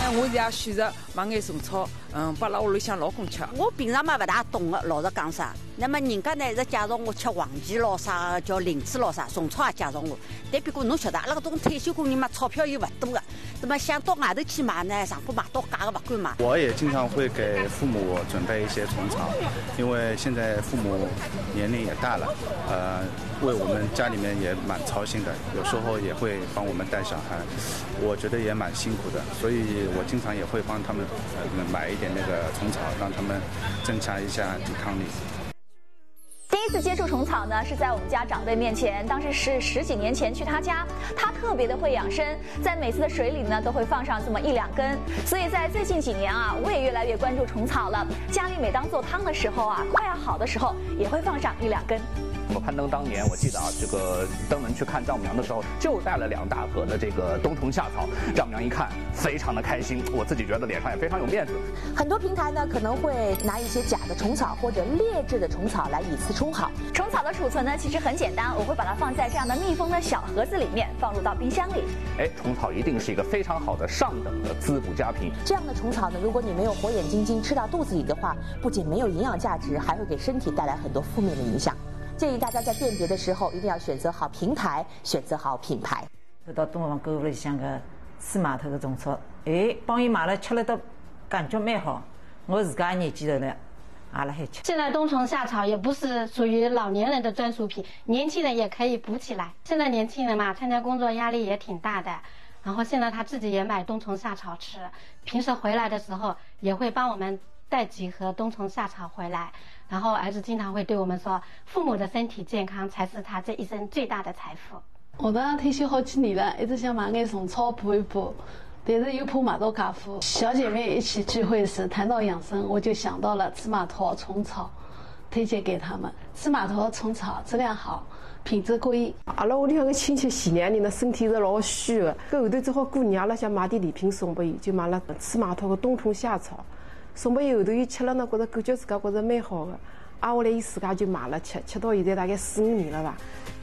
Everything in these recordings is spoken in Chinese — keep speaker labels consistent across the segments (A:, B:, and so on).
A: 我现在选择买眼虫草，拨辣屋里向老公吃。
B: 我平常嘛不大懂个，老实讲啥。那么人家呢是介绍我吃黄芪咯啥，叫灵芝咯啥，虫草也介绍我。但不过侬晓得，阿拉搿种退休工人嘛，钞票又勿多个，那么想到外头去买呢，上铺买到价个勿敢买。
C: 我也经常会给父母准备一些虫草，因为现在父母年龄也大了，为我们家里面也蛮操心的，有时候也会帮我们带小孩，我觉得也蛮辛苦的，所以我经常也会帮他们买一点那个虫草，让他们增强一下抵抗力。
D: 第一次接触虫草呢，是在我们家长辈面前，当时是10几年前去他家，他特别的会养生，在每次的水里呢都会放上这么1、2根，所以在最近几年啊，我也越来越关注虫草了。家里每当做汤的时候啊，快要好的时候，也会放上1、2根。
E: 我攀登当年，我记得啊，这个登门去看丈母娘的时候，就带了2大盒的这个冬虫夏草。丈母娘一看，非常的开心，我自己觉得脸上也非常有面子。
F: 很多平台呢可能会拿一些假的虫草或者劣质的虫草来以次充好。
D: 虫草的储存呢其实很简单，我会把它放在这样的密封的小盒子里面，放入到冰箱里。
E: 虫草一定是一个非常好的上等的滋补佳品。
F: 这样的虫草呢，如果你没有火眼金睛吃到肚子里的话，不仅没有营养价值，还会给身体带来很多负面的影响。建议大家在辨别的时候，一定要选择好平台，选择好品牌。
G: 到东方购物里向个水码头个种草，帮伊买了吃了都感觉蛮好。我自家年纪头了，阿拉还吃。
H: 现在冬虫夏草也不是属于老年人的专属品，年轻人也可以补起来。现在年轻人嘛，参加工作压力也挺大的，然后现在他自己也买冬虫夏草吃，平时回来的时候也会帮我们带几盒冬虫夏草回来。然后儿子经常会对我们说，父母的身体健康才是他这一生最大的财富。
I: 我当退休好几年了，一直想买眼虫草补一补，但是又怕买到假货。小姐妹一起聚会时谈到养生，我就想到了芝麻桃虫草，推荐给他们。芝麻桃虫草质量好，品质过硬。
J: 阿拉屋里向个亲戚前2年呢，身体是老虚的，搿后头正好过年，阿拉想买点礼品送拨伊，就买了芝麻桃个冬虫夏草。送拨伊后头，伊吃了呢，觉着感觉自家觉着蛮好的，挨下来伊自家就买了吃，吃到现在大概4、5年了吧。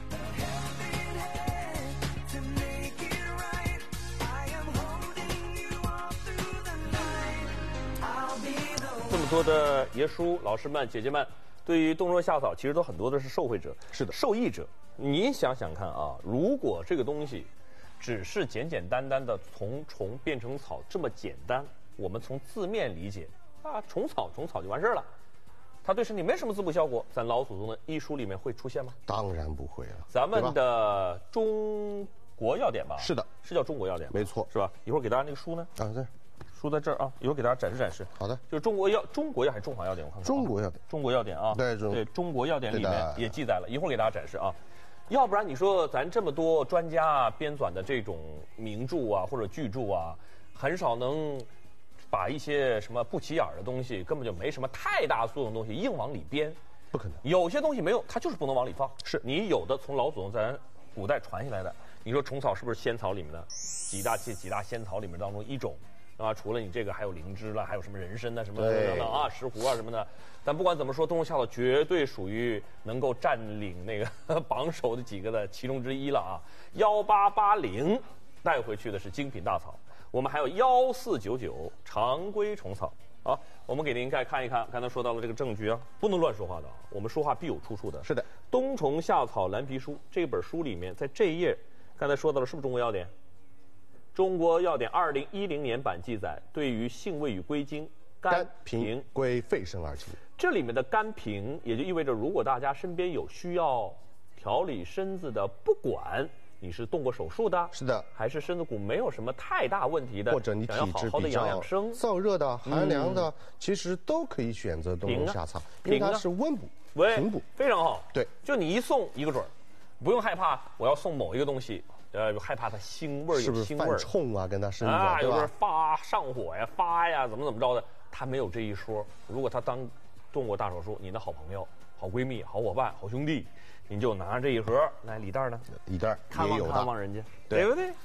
K: 这么多的爷叔、老师们、姐姐们，对于冬虫夏草，其实都很多的是受惠者，
L: 是的，
K: 受益者。你想想看啊，如果这个东西只是简简单单的从虫变成草这么简单，我们从字面理解啊，虫草就完事儿了，它对身体没什么滋补效果，咱老祖宗的医书里面会出现吗？
L: 当然不会了。
K: 咱们的中国药典吧？
L: 是的，
K: 是叫中国药典，
L: 没错，
K: 是吧？一会儿给大家那个书呢？
L: 啊，对，
K: 书在这儿啊，一会儿给大家展示。
L: 好的，
K: 就是中国药还是中华药典？我看看。
L: 中国药典，
K: 中国药典啊，对，中国药典里面也记载了，一会儿给大家展示啊。要不然你说咱这么多专家编纂的这种名著啊或者巨著啊，很少能把一些什么不起眼的东西，根本就没什么太大作用的东西硬往里编，
L: 不可能。
K: 有些东西没有，它就是不能往里放。
L: 是
K: 你有的从老祖宗咱古代传下来的，你说虫草是不是仙草里面的几大仙草里面当中一种？啊，除了你这个，还有灵芝了，还有什么人参啊，什么等等啊，石斛啊什么的。但不管怎么说，冬虫夏草绝对属于能够占领那个榜首的几个的其中之一了啊。1880带回去的是精品大草，我们还有1499常规虫草。好，我们给您再看一看，刚才说到了这个证据啊，不能乱说话的啊，我们说话必有出处的。
L: 是的，
K: 冬虫夏草蓝皮书这本书里面，在这一页，刚才说到了是不是中国药典？中国药典2010年版记载，对于性味与归经、肝平
L: 归肺肾二经。
K: 这里面的肝平，也就意味着，如果大家身边有需要调理身子的，不管你是动过手术的，
L: 是的，
K: 还是身子骨没有什么太大问题的，
L: 或者你体质比较燥热的、寒凉的，其实都可以选择冬虫夏草，因为它是温补、平补，
K: 非常好。
L: 对，
K: 就你一送一个准儿，不用害怕我要送某一个东西。害怕它腥味
L: 是不是犯冲啊？跟它身子
K: 啊，
L: 对吧？
K: 有点上火呀、发呀，怎么着的，它没有这一说。如果它动过大手术，你的好朋友、好闺蜜、好伙伴、好兄弟，你就拿着这一盒来礼袋呢，
L: 礼袋
K: 看望人家，对不对？